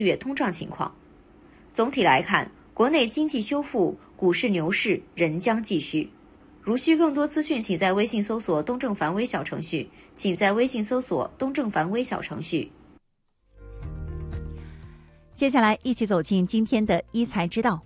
月通胀情况。总体来看，国内经济修复，股市牛市仍将继续。如需更多资讯，请在微信搜索东正凡微小程序， 接下来一起走进今天的一财之道。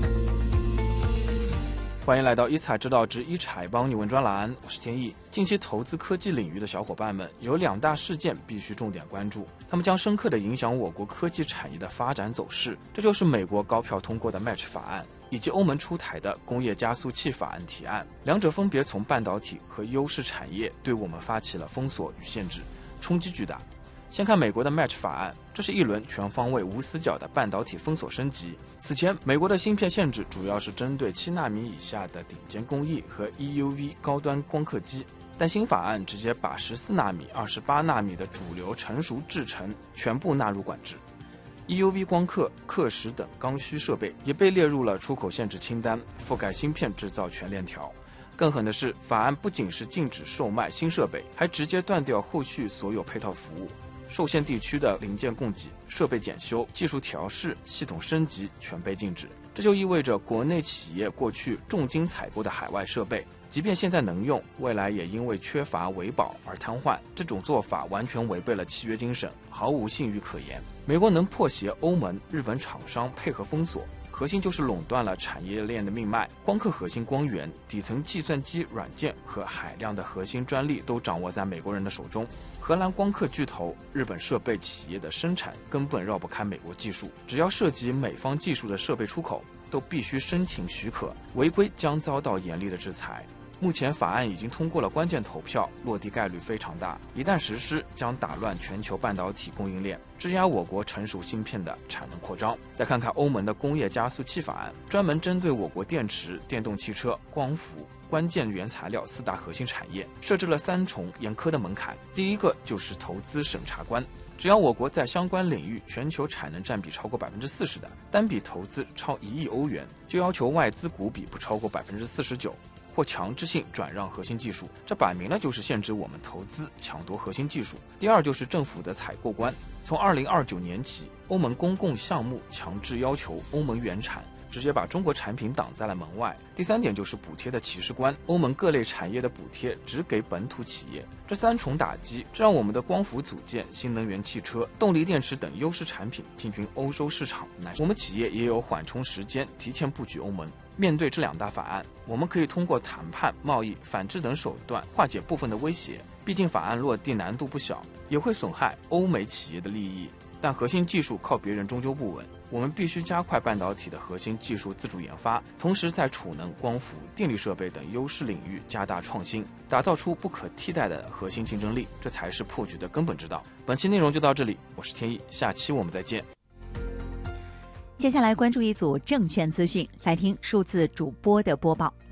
欢迎来到一财之道之一财帮你问专栏，我是天意。近期投资科技领域的小伙伴们有2大事件必须重点关注，他们将深刻地影响我国科技产业的发展走势。这就是美国高票通过的 Match 法案，以及欧盟出台的工业加速器法案提案。两者分别从半导体和优势产业对我们发起了封锁与限制，冲击巨大。先看美国的 Match 法案，这是一轮全方位无死角的半导体封锁升级。此前，美国的芯片限制主要是针对7纳米以下的顶尖工艺和 EUV 高端光刻机，但新法案直接把14纳米、28纳米的主流成熟制程全部纳入管制。EUV 光刻、刻蚀等刚需设备也被列入了出口限制清单，覆盖芯片制造全链条。更狠的是，法案不仅是禁止售卖新设备，还直接断掉后续所有配套服务。受限地区的零件供给、设备检修、技术调试、系统升级全被禁止。这就意味着国内企业过去重金采购的海外设备，即便现在能用，未来也因为缺乏维保而瘫痪。这种做法完全违背了契约精神，毫无信誉可言。美国能破协欧盟、日本厂商配合封锁，核心就是垄断了产业链的命脉。光刻核心光源、底层计算机软件和海量的核心专利都掌握在美国人的手中。荷兰光刻巨头、日本设备企业的生产根本绕不开美国技术，只要涉及美方技术的设备出口，都必须申请许可，违规将遭到严厉的制裁。目前法案已经通过了关键投票，落地概率非常大，一旦实施将打乱全球半导体供应链，制压我国成熟芯片的产能扩张。再看看欧盟的工业加速器法案，专门针对我国电池、电动汽车、光伏、关键原材料4大核心产业，设置了3重严苛的门槛。第一个就是投资审查关，只要我国在相关领域全球产能占比超过40%的，单笔投资超1亿欧元，就要求外资股比不超过49%。或强制性转让核心技术，这摆明了就是限制我们投资、抢夺核心技术。第二就是政府的采购关，从2029年起，欧盟公共项目强制要求欧盟原产，直接把中国产品挡在了门外。第3点就是补贴的歧视关，欧盟各类产业的补贴只给本土企业。这3重打击，这让我们的光伏组件、新能源汽车、动力电池等优势产品进军欧洲市场，我们企业也有缓冲时间，提前布局欧盟。面对这2大法案，我们可以通过谈判、贸易、反制等手段化解部分的威胁。毕竟法案落地难度不小，也会损害欧美企业的利益。但核心技术靠别人终究不稳，我们必须加快半导体的核心技术自主研发，同时在储能、光伏、电力设备等优势领域加大创新，打造出不可替代的核心竞争力，这才是破局的根本之道。本期内容就到这里，我是天意，下期我们再见。 接下来关注一组证券资讯，来听数字主播的播报。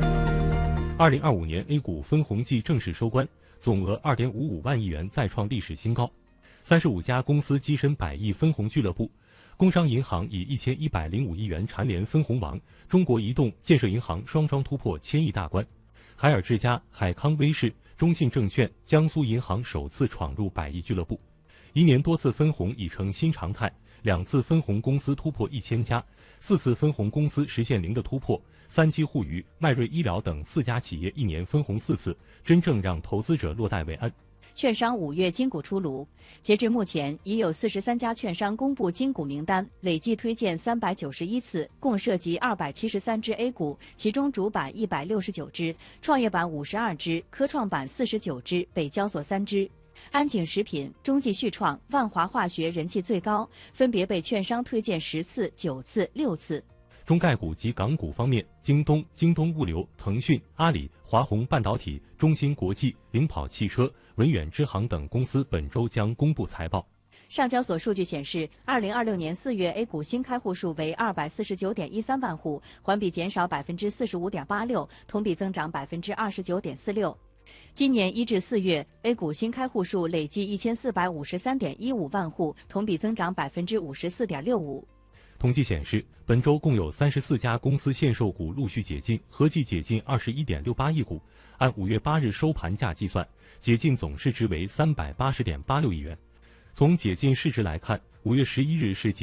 2025年 A 股分红季正式收官，总额2.55万亿元，再创历史新高。35家公司跻身100亿分红俱乐部，工商银行以1105亿元蝉联分红王，中国移动、建设银行双双突破1000亿大关。海尔智家、海康威视、中信证券、江苏银行首次闯入100亿俱乐部。1年多次分红已成新常态，2次分红公司突破1000家，4次分红公司实现0的突破，3期互娱、迈瑞医疗等4家企业1年分红4次，真正让投资者落袋为安。 券商5月金股出炉，截至目前，已有43家券商公布金股名单，累计推荐391次，共涉及273只 A 股，其中主板169只，创业板52只，科创板49只，北交所3只。安井食品、中继续创、万华化学人气最高，分别被券商推荐10次、9次、6次。 中概股及港股方面，京东、京东物流、腾讯、阿里、华虹半导体、中芯国际、领跑汽车、文远支行等公司本周将公布财报。 上交所数据显示，2026年4月 A 股新开户数为249.13万户，环比减少45.86%，同比增长29.46%。今年1至4月 ，A 股新开户数累计1453.15万户，同比增长54.65%。 统计显示，本周共有34家公司限售股陆续解禁，合计解禁21.68亿股。按5月8日收盘价计算，解禁总市值为380.86亿元。从解禁市值来看， 5月11日是